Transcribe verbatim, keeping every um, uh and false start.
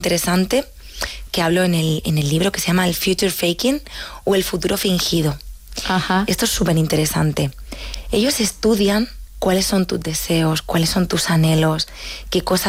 interesante que hablo en el, en el libro que se llama el Future Faking o el futuro fingido. Ajá. Esto es súper interesante. Ellos estudian cuáles son tus deseos, cuáles son tus anhelos, qué cosas